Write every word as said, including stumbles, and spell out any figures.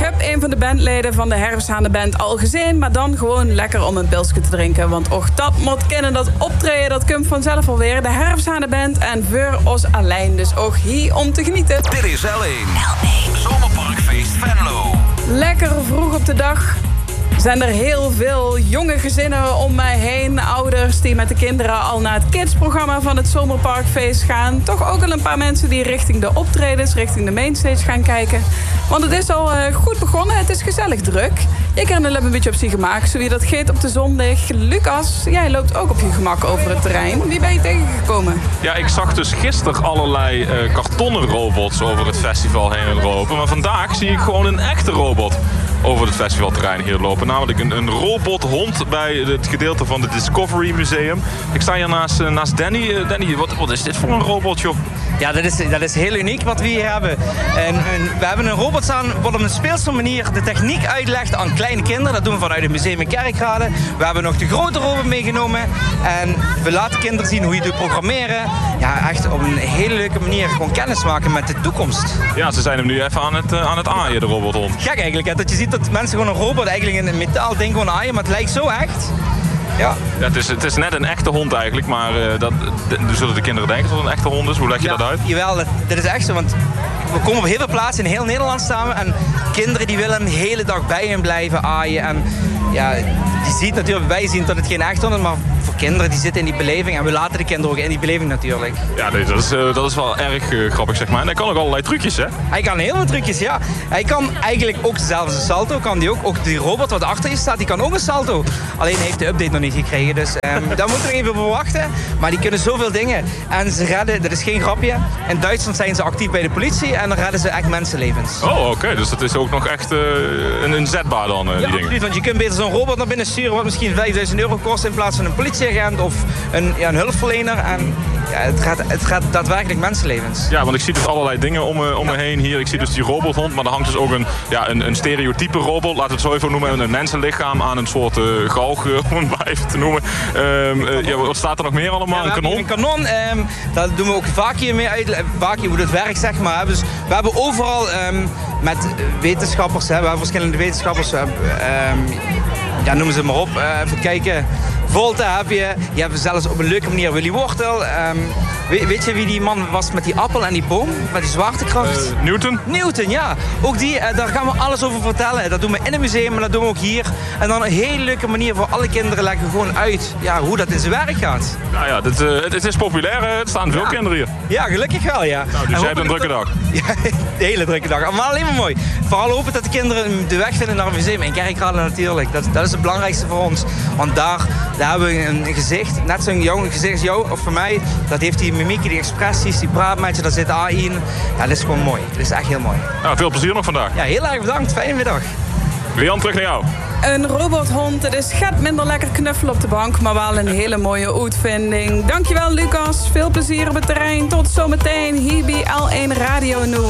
heb een van de bandleden van de Herfsthanen-band al gezien, maar dan gewoon lekker om een pilsje te drinken. Want och, dat moet kennen, dat optreden, dat komt vanzelf alweer. De Herfsthanen-band en voor ons alleen. Dus ook hier om te genieten. Dit is L één. L één. Zomerparkfeest Venlo. Lekker vroeg op de dag zijn er heel veel jonge gezinnen om mij heen. Ouders die met de kinderen al naar het kidsprogramma van het Zomerparkfeest gaan. Toch ook al een paar mensen die richting de optredens, richting de mainstage gaan kijken. Want het is al uh, goed begonnen, het is gezellig druk. Je kan er een beetje op zich gemaakt, zo je dat geeft op de zondag. Lucas, jij loopt ook op je gemak over het terrein. Wie ben je tegengekomen? Ja, ik zag dus gisteren allerlei uh, kartonnen robots over het festival heen lopen. Maar vandaag zie ik gewoon een echte robot over het festivalterrein hier lopen. Namelijk een, een robothond bij het gedeelte van het Discovery Museum. Ik sta hier naast, uh, naast Danny. Uh, Danny, wat, wat is dit voor een robot, joh? Ja, dat is, dat is heel uniek wat we hier hebben. En, en we hebben een robot staan wat op een speelse manier de techniek uitlegt aan kleine kinderen. Dat doen we vanuit het museum in Kerkrade. We hebben nog de grote robot meegenomen. En we laten kinderen zien hoe je doet programmeren. Ja, echt op een hele leuke manier gewoon kennis maken met de toekomst. Ja, ze zijn hem nu even aan het, uh, aan het aaien, de robothond. Gek eigenlijk, hè? Dat je ziet dat mensen gewoon een robot eigenlijk in een metaal ding gewoon aaien. Maar het lijkt zo echt. Ja. Ja, het, is, het is net een echte hond eigenlijk, maar uh, dat, de, zullen de kinderen denken dat het een echte hond is? Hoe leg je ja, dat uit? Jawel, dat, dat is echt zo, want we komen op heel veel plaatsen in heel Nederland staan we, en kinderen die willen de hele dag bij hem blijven aaien. En ja, die ziet natuurlijk, wij zien dat het geen echt hond is, maar voor kinderen die zitten in die beleving en we laten de kinderen ook in die beleving natuurlijk. Ja, nee, dat, is, uh, dat is wel erg uh, grappig, zeg maar. En hij kan ook allerlei trucjes, hè? Hij kan heel veel trucjes, ja. Hij kan eigenlijk ook zelfs een salto, kan die ook. Ook die robot wat achter je staat, die kan ook een salto. Alleen heeft de update nog niet gekregen, dus um, daar moeten we even voor wachten. Maar die kunnen zoveel dingen. En ze redden, dat is geen grapje, in Duitsland zijn ze actief bij de politie en dan redden ze echt mensenlevens. Oh, oké. Okay. Dus dat is ook nog echt uh, een inzetbaar dan, uh, ja, die dingen. Absoluut, want je kunt beter zo'n robot naar binnen sturen wat misschien vijfduizend euro kost in plaats van een politieagent of een, ja, een hulpverlener. En ja, het gaat, het gaat daadwerkelijk mensenlevens. Ja, want ik zie dus allerlei dingen om me, om me heen hier. Ik zie dus die robothond, maar er hangt dus ook een, ja, een, een stereotype robot, laten we het zo even noemen, een mensenlichaam aan een soort uh, galg, om het maar even te noemen. Um, uh, ja, wat staat er nog meer allemaal? Ja, een kanon? Een kanon, um, daar doen we ook vaak hier mee uit. Vaak hoe het werkt, zeg maar. Dus we hebben overal um, met wetenschappers, hè, we hebben verschillende wetenschappers, we hebben, um, ja, noemen ze maar op, uh, even kijken. Volta heb je, je hebt zelfs op een leuke manier Willy Wortel. Um, weet, weet je wie die man was met die appel en die boom? Met die zwaartekracht? Uh, Newton? Newton, ja. Ook die, uh, daar gaan we alles over vertellen. Dat doen we in het museum, maar dat doen we ook hier. En dan een hele leuke manier voor alle kinderen leggen we gewoon uit ja, hoe dat in zijn werk gaat. Nou ja, dit, uh, het is populair. Uh, er staan veel ja. kinderen hier. Ja, gelukkig wel, ja. Nou, dus jij hebt een drukke dag. Ja, de hele drukke dag. Maar alleen maar mooi. Vooral hopen dat de kinderen de weg vinden naar het museum. En Kerkrade natuurlijk. Dat, dat is het belangrijkste voor ons. Want daar, daar hebben we een gezicht. Net zo'n jong gezicht als jou of voor mij. Dat heeft die mimiek, die expressies, die praat met je. Daar zit A I in. Ja, dat is gewoon mooi. Dat is echt heel mooi. Nou, veel plezier nog vandaag. Ja, heel erg bedankt. Fijne middag. Rian, terug naar jou. Een robothond, het is gaat minder lekker knuffelen op de bank, maar wel een hele mooie uitvinding. Dankjewel Lucas, veel plezier op het terrein. Tot zometeen, hier bij L één Radio nul.